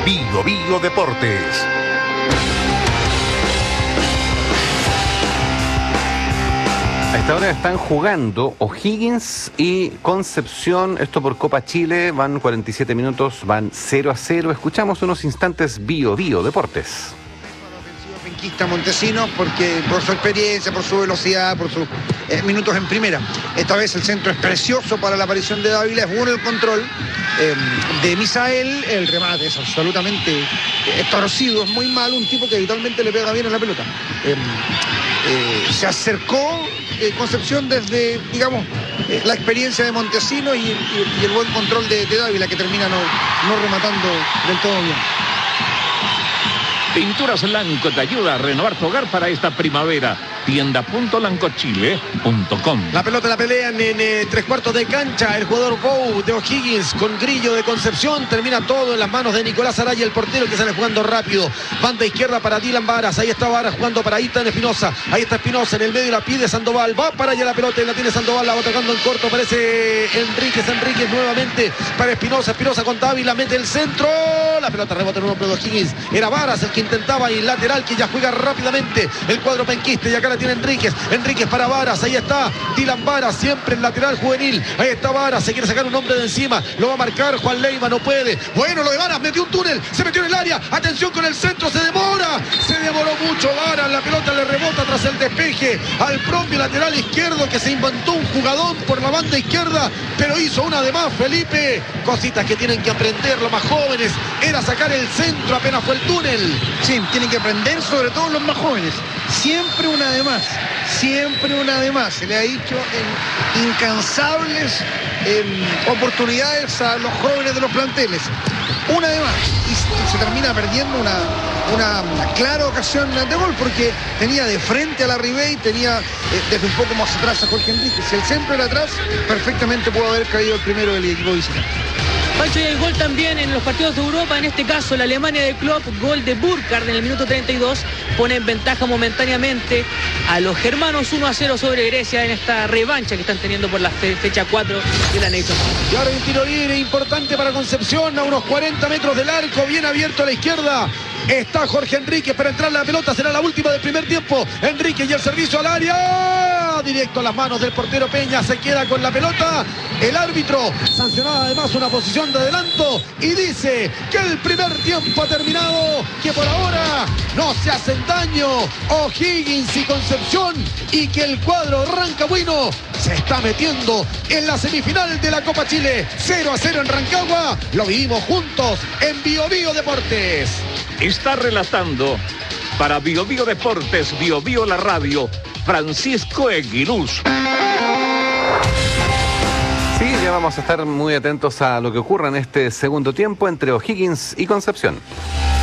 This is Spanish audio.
Bio Bio Deportes. A esta hora están jugando O'Higgins y Concepción, esto por Copa Chile, van 47 minutos, van 0-0. Escuchamos unos instantes Bio Bio Deportes. Penquista Montesinos, porque por su experiencia, por su velocidad, por sus minutos en primera. Esta vez el centro es precioso para la aparición de Dávila, es bueno el control de Misael, el remate es absolutamente torcido, es muy malo, un tipo que habitualmente le pega bien a la pelota. Se acercó Concepción desde, digamos, la experiencia de Montesinos y el buen control de Dávila, que termina no rematando del todo bien. Pinturas Lanco te ayuda a renovar tu hogar para esta primavera. Tienda.lancochile.com. La pelota la pelean en tres cuartos de cancha. El jugador Bou de O'Higgins con Grillo de Concepción. Termina todo en las manos de Nicolás Araya, el portero, que sale jugando rápido. Banda izquierda para Dylan Varas. Ahí está Varas jugando para Ethan Espinosa. Ahí está Espinosa en el medio, la pide Sandoval. Va para allá la pelota y la tiene Sandoval. La va atacando en corto. Parece Enríquez nuevamente para Espinosa. Espinosa con Dávila. Mete el centro. La pelota rebota en un hombre de O'Higgins. Era Varas el que intentaba, y lateral que ya juega rápidamente el cuadro penquista. Y acá la tiene Enríquez para Varas, ahí está Dylan Varas, siempre en lateral juvenil, ahí está Varas, se quiere sacar un hombre de encima, lo va a marcar Juan Leiva, no puede, bueno lo de Varas, metió un túnel, se metió en el área, atención con el centro, se demoró mucho Varas, la pelota le rebota tras el despeje al propio lateral izquierdo, que se inventó un jugadón por la banda izquierda, pero hizo una de más Felipe, cositas que tienen que aprender los más jóvenes, era sacar el centro apenas fue el túnel. Sí, tienen que aprender, sobre todo los más jóvenes. Siempre una de más. Se le ha dicho en incansables oportunidades a los jóvenes de los planteles. Una de más. Y se termina perdiendo una clara ocasión de gol, porque tenía de frente a la Ribey, tenía desde un poco más atrás a Jorge Enríquez. Si el centro era atrás, perfectamente pudo haber caído el primero del equipo visitante. Pancho, y el gol también en los partidos de Europa, en este caso la Alemania de Klopp, gol de Burkhardt en el minuto 32, pone en ventaja momentáneamente a los germanos 1-0 sobre Grecia en esta revancha que están teniendo por la fecha 4 de la Nations League. Y ahora hay un tiro libre importante para Concepción, a unos 40 metros del arco, bien abierto a la izquierda. Está Jorge Enríquez para entrar la pelota, será la última del primer tiempo. Enríquez y el servicio al área, directo a las manos del portero Peña, se queda con la pelota. El árbitro sancionaba además una posición de adelanto y dice que el primer tiempo ha terminado, que por ahora no se hacen daño O'Higgins y Concepción, y que el cuadro Rancagüino se está metiendo en la semifinal de la Copa Chile. 0-0 en Rancagua, lo vivimos juntos en Bio Bio Deportes. Está relatando para Bio Bio Deportes, Bio Bio la radio, Francisco Eguiluz. Sí, ya vamos a estar muy atentos a lo que ocurra en este segundo tiempo entre O'Higgins y Concepción.